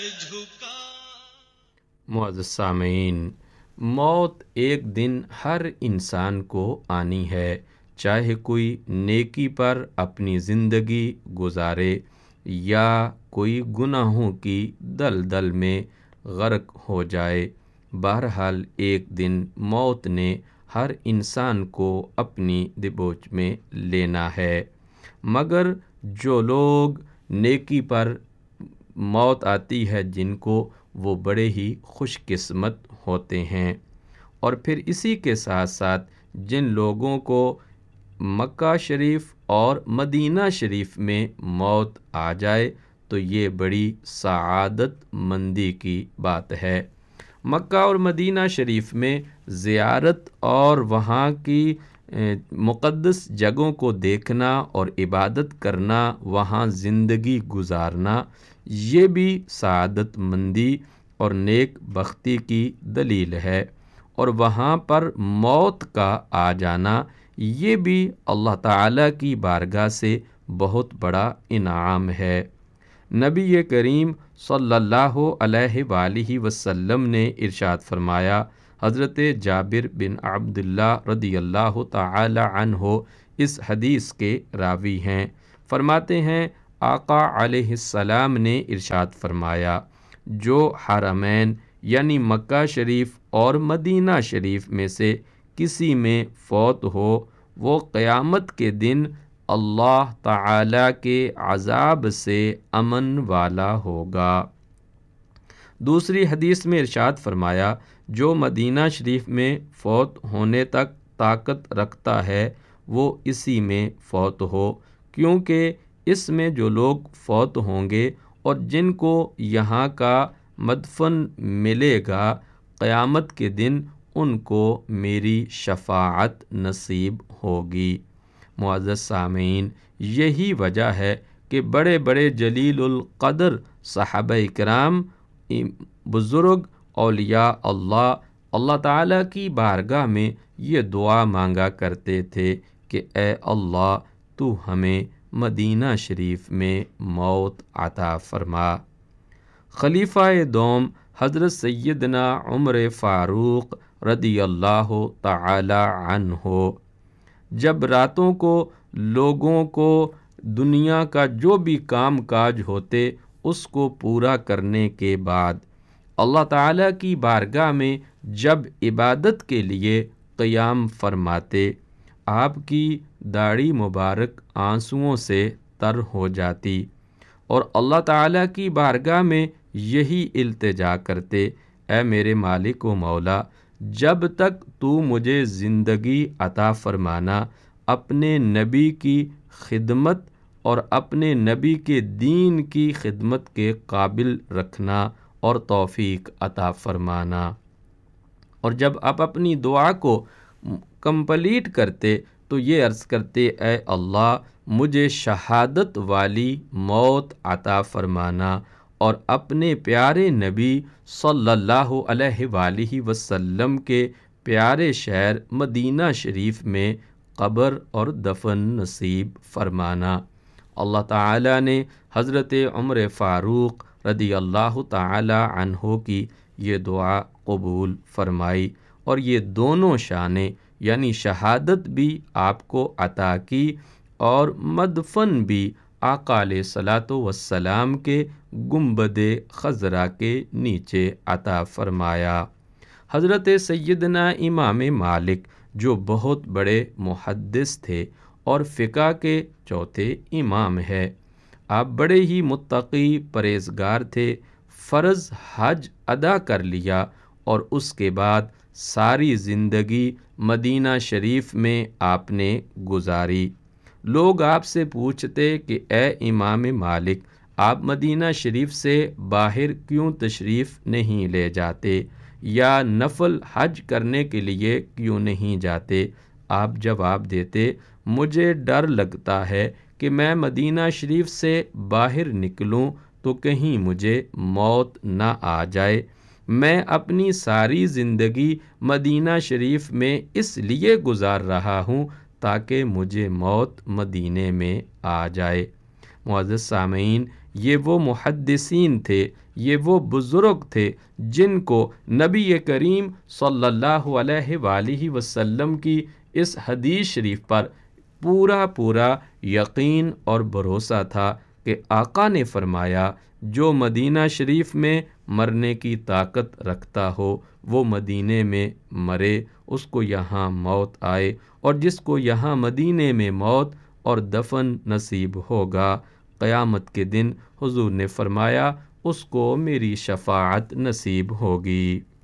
معزز سامعین، موت ایک دن ہر انسان کو آنی ہے، چاہے کوئی نیکی پر اپنی زندگی گزارے یا کوئی گناہوں کی دلدل میں غرق ہو جائے۔ بہرحال ایک دن موت نے ہر انسان کو اپنی دبوچ میں لینا ہے، مگر جو لوگ نیکی پر موت آتی ہے جن کو، وہ بڑے ہی خوش قسمت ہوتے ہیں۔ اور پھر اسی کے ساتھ ساتھ جن لوگوں کو مکہ شریف اور مدینہ شریف میں موت آ جائے تو یہ بڑی سعادت مندی کی بات ہے۔ مکہ اور مدینہ شریف میں زیارت اور وہاں کی مقدس جگہوں کو دیکھنا اور عبادت کرنا، وہاں زندگی گزارنا، یہ بھی سعادت مندی اور نیک بختی کی دلیل ہے۔ اور وہاں پر موت کا آ جانا، یہ بھی اللہ تعالیٰ کی بارگاہ سے بہت بڑا انعام ہے۔ نبی کریم صلی اللہ علیہ وآلہ وسلم نے ارشاد فرمایا، حضرت جابر بن عبداللہ رضی اللہ تعالی عنہ اس حدیث کے راوی ہیں، فرماتے ہیں آقا علیہ السلام نے ارشاد فرمایا، جو حرمین یعنی مکہ شریف اور مدینہ شریف میں سے کسی میں فوت ہو، وہ قیامت کے دن اللہ تعالیٰ کے عذاب سے امن والا ہوگا۔ دوسری حدیث میں ارشاد فرمایا، جو مدینہ شریف میں فوت ہونے تک طاقت رکھتا ہے وہ اسی میں فوت ہو، کیونکہ اس میں جو لوگ فوت ہوں گے اور جن کو یہاں کا مدفن ملے گا، قیامت کے دن ان کو میری شفاعت نصیب ہوگی۔ معزز سامعین، یہی وجہ ہے کہ بڑے بڑے جلیل القدر صحابہ کرام، بزرگ اولیاء اللہ، اللہ تعالیٰ کی بارگاہ میں یہ دعا مانگا کرتے تھے کہ اے اللہ، تو ہمیں مدینہ شریف میں موت عطا فرما۔ خلیفہ دوم حضرت سیدنا عمر فاروق رضی اللہ تعالی عنہ، جب راتوں کو لوگوں کو دنیا کا جو بھی کام کاج ہوتے اس کو پورا کرنے کے بعد اللہ تعالیٰ کی بارگاہ میں جب عبادت کے لیے قیام فرماتے، آپ کی داڑھی مبارک آنسوؤں سے تر ہو جاتی اور اللہ تعالیٰ کی بارگاہ میں یہی التجا کرتے، اے میرے مالک و مولا، جب تک تو مجھے زندگی عطا فرمانا، اپنے نبی کی خدمت اور اپنے نبی کے دین کی خدمت کے قابل رکھنا اور توفیق عطا فرمانا۔ اور جب آپ اپنی دعا کو کمپلیٹ کرتے تو یہ عرض کرتے، اے اللہ، مجھے شہادت والی موت عطا فرمانا اور اپنے پیارے نبی صلی اللہ علیہ وآلہ وسلم کے پیارے شہر مدینہ شریف میں قبر اور دفن نصیب فرمانا۔ اللہ تعالیٰ نے حضرت عمر فاروق رضی اللہ تعالی عنہ کی یہ دعا قبول فرمائی اور یہ دونوں شانیں یعنی شہادت بھی آپ کو عطا کی اور مدفن بھی آقا علیہ الصلاۃ والسلام کے گنبد خضرا کے نیچے عطا فرمایا۔ حضرت سیدنا امام مالک جو بہت بڑے محدث تھے اور فقہ کے چوتھے امام ہے، آپ بڑے ہی متقی پرہیزگار تھے، فرض حج ادا کر لیا اور اس کے بعد ساری زندگی مدینہ شریف میں آپ نے گزاری۔ لوگ آپ سے پوچھتے کہ اے امام مالک، آپ مدینہ شریف سے باہر کیوں تشریف نہیں لے جاتے یا نفل حج کرنے کے لیے کیوں نہیں جاتے؟ آپ جواب دیتے، مجھے ڈر لگتا ہے کہ میں مدینہ شریف سے باہر نکلوں تو کہیں مجھے موت نہ آ جائے۔ میں اپنی ساری زندگی مدینہ شریف میں اس لیے گزار رہا ہوں تاکہ مجھے موت مدینے میں آ جائے۔ معزز سامعین، یہ وہ محدثین تھے، یہ وہ بزرگ تھے جن کو نبی کریم صلی اللہ علیہ وآلہ وسلم کی اس حدیث شریف پر پورا یقین اور بھروسہ تھا کہ آقا نے فرمایا جو مدینہ شریف میں مرنے کی طاقت رکھتا ہو وہ مدینے میں مرے، اس کو یہاں موت آئے، اور جس کو یہاں مدینے میں موت اور دفن نصیب ہوگا، قیامت کے دن حضور نے فرمایا اس کو میری شفاعت نصیب ہوگی۔